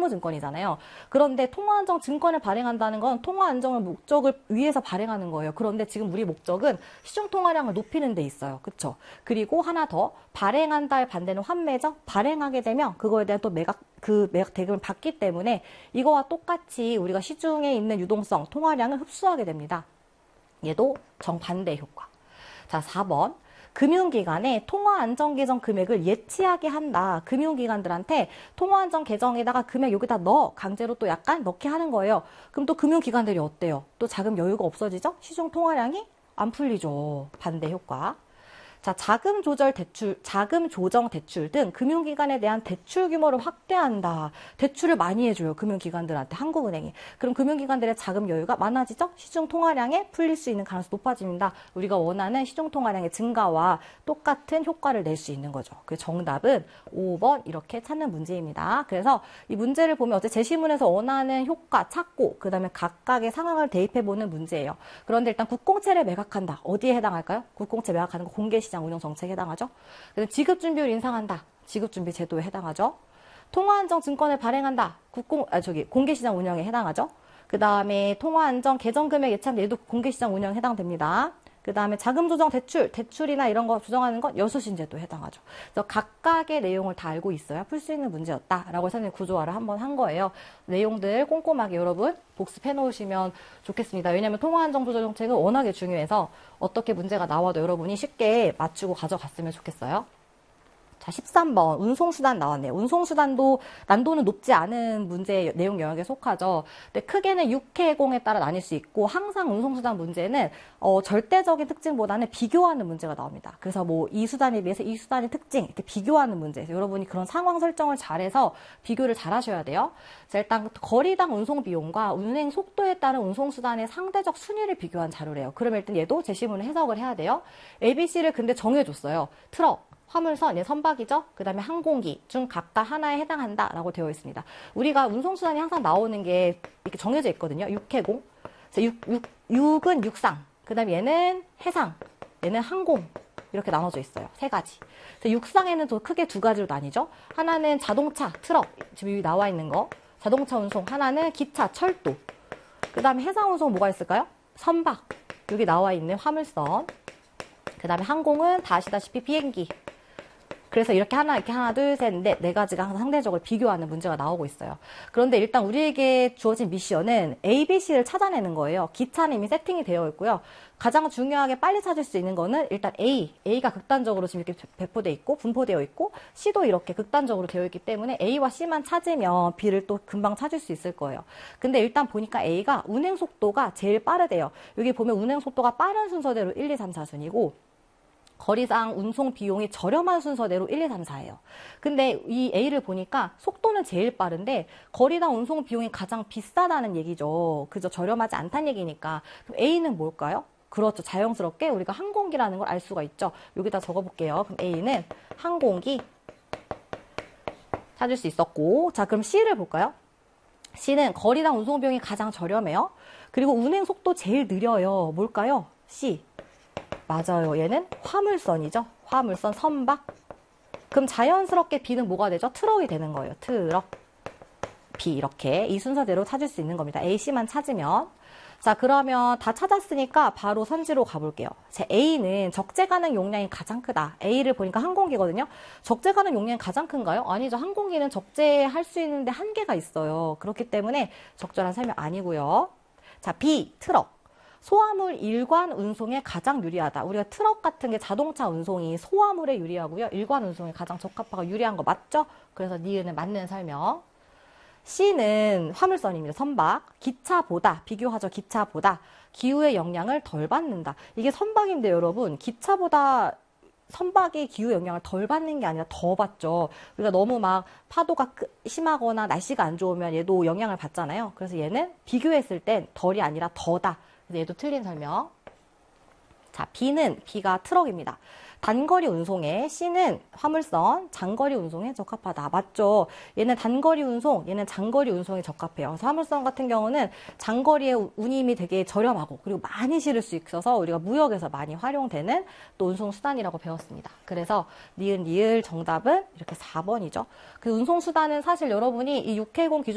사무증권이잖아요. 그런데 통화안정증권을 발행한다는 건 통화안정을 목적을 위해서 발행하는 거예요. 그런데 지금 우리 목적은 시중통화량을 높이는 데 있어요. 그쵸? 그리고 하나 더, 발행한다의 반대는 환매죠. 발행하게 되면 그거에 대한 또 매각 대금을 받기 때문에 이거와 똑같이 우리가 시중에 있는 유동성, 통화량을 흡수하게 됩니다. 얘도 정반대 효과. 자, 4번. 금융기관에 통화안정계정 금액을 예치하게 한다. 금융기관들한테 통화안정 계정에다가 금액 여기다 넣어. 강제로 또 약간 넣게 하는 거예요. 그럼 또 금융기관들이 어때요? 또 자금 여유가 없어지죠? 시중 통화량이 안 풀리죠. 반대 효과. 자, 자금 조정 대출 등 금융기관에 대한 대출 규모를 확대한다. 대출을 많이 해줘요. 금융기관들한테, 한국은행이. 그럼 금융기관들의 자금 여유가 많아지죠? 시중 통화량에 풀릴 수 있는 가능성이 높아집니다. 우리가 원하는 시중 통화량의 증가와 똑같은 효과를 낼 수 있는 거죠. 그 정답은 5번 이렇게 찾는 문제입니다. 그래서 이 문제를 보면 어제 제시문에서 원하는 효과 찾고 그 다음에 각각의 상황을 대입해보는 문제예요. 그런데 일단 국공채를 매각한다. 어디에 해당할까요? 국공채 매각하는 거 공개시장 운용 정책에 해당하죠. 그다음 지급준비율 인상한다. 지급준비 제도에 해당하죠. 통화안정증권을 발행한다. 공개시장 운영에 해당하죠. 그 다음에 통화안정 계정금액 예치한다. 얘도 공개시장 운영에 해당됩니다. 그 다음에 자금조정 대출이나 이런 거 조정하는 건 여수신제도에 해당하죠. 그래서 각각의 내용을 다 알고 있어야 풀 수 있는 문제였다라고 선생님 구조화를 한번 한 거예요. 내용들 꼼꼼하게 여러분 복습해 놓으시면 좋겠습니다. 왜냐하면 통화안정조정책은 워낙에 중요해서 어떻게 문제가 나와도 여러분이 쉽게 맞추고 가져갔으면 좋겠어요. 자, 13번 운송수단 나왔네요. 운송수단도 난도는 높지 않은 문제 내용 영역에 속하죠. 근데 크게는 육해공에 따라 나뉠 수 있고 항상 운송수단 문제는 절대적인 특징보다는 비교하는 문제가 나옵니다. 그래서 뭐 이 수단에 비해서 이 수단의 특징 이렇게 비교하는 문제에서 여러분이 그런 상황 설정을 잘해서 비교를 잘 하셔야 돼요. 자, 일단 거리당 운송 비용과 운행 속도에 따른 운송수단의 상대적 순위를 비교한 자료래요. 그러면 일단 얘도 제시문을 해석을 해야 돼요. ABC를 근데 정해줬어요. 트럭, 화물선, 선박이죠? 그 다음에 항공기 중 각각 하나에 해당한다라고 되어 있습니다. 우리가 운송수단이 항상 나오는 게 이렇게 정해져 있거든요. 육해공. 6은 육상. 그 다음에 얘는 해상. 얘는 항공. 이렇게 나눠져 있어요. 세 가지. 육상에는 또 크게 두 가지로 나뉘죠. 하나는 자동차, 트럭. 지금 여기 나와 있는 거. 자동차 운송. 하나는 기차, 철도. 그 다음에 해상 운송 뭐가 있을까요? 선박. 여기 나와 있는 화물선. 그 다음에 항공은 다 아시다시피 비행기. 그래서 이렇게 하나, 둘, 셋, 넷, 네 가지가 항상 상대적으로 비교하는 문제가 나오고 있어요. 그런데 일단 우리에게 주어진 미션은 A, B, C를 찾아내는 거예요. 기차는 이미 세팅이 되어 있고요. 가장 중요하게 빨리 찾을 수 있는 거는 일단 A가 극단적으로 지금 이렇게 배포되어 있고, 분포되어 있고, C도 이렇게 극단적으로 되어 있기 때문에 A와 C만 찾으면 B를 또 금방 찾을 수 있을 거예요. 근데 일단 보니까 A가 운행 속도가 제일 빠르대요. 여기 보면 운행 속도가 빠른 순서대로 1, 2, 3, 4순이고, 거리상 운송 비용이 저렴한 순서대로 1, 2, 3, 4예요. 근데 이 A를 보니까 속도는 제일 빠른데 거리당 운송 비용이 가장 비싸다는 얘기죠. 그저 저렴하지 않다는 얘기니까. 그럼 A는 뭘까요? 그렇죠. 자연스럽게 우리가 항공기라는 걸 알 수가 있죠. 여기다 적어볼게요. 그럼 A는 항공기 찾을 수 있었고, 자 그럼 C를 볼까요? C는 거리당 운송 비용이 가장 저렴해요. 그리고 운행 속도 제일 느려요. 뭘까요? C. 맞아요. 얘는 화물선이죠. 화물선, 선박. 그럼 자연스럽게 B는 뭐가 되죠? 트럭이 되는 거예요. 트럭, B 이렇게 이 순서대로 찾을 수 있는 겁니다. A, C만 찾으면. 자, 그러면 다 찾았으니까 바로 선지로 가볼게요. 제 A는 적재 가능 용량이 가장 크다. A를 보니까 항공기거든요. 적재 가능 용량이 가장 큰가요? 아니죠. 항공기는 적재할 수 있는데 한계가 있어요. 그렇기 때문에 적절한 설명 아니고요. 자, B, 트럭. 소화물 일관 운송에 가장 유리하다. 우리가 트럭 같은 게 자동차 운송이 소화물에 유리하고요. 일관 운송에 가장 적합하고 유리한 거 맞죠? 그래서 니은은 맞는 설명. C는 화물선입니다. 선박. 기차보다, 비교하죠. 기차보다 기후의 영향을 덜 받는다. 이게 선박인데 여러분, 기차보다 선박이 기후 영향을 덜 받는 게 아니라 더 받죠. 우리가 너무 막 파도가 심하거나 날씨가 안 좋으면 얘도 영향을 받잖아요. 그래서 얘는 비교했을 땐 덜이 아니라 더다. 그래서 얘도 틀린 설명. 자, B가 트럭입니다. 단거리 운송에, C는 화물선, 장거리 운송에 적합하다. 맞죠? 얘는 단거리 운송, 얘는 장거리 운송에 적합해요. 그래서 화물선 같은 경우는 장거리의 운임이 되게 저렴하고 그리고 많이 실을 수 있어서 우리가 무역에서 많이 활용되는 또 운송수단이라고 배웠습니다. 그래서 니을 정답은 이렇게 4번이죠. 그 운송수단은 사실 여러분이 이 육해공 기준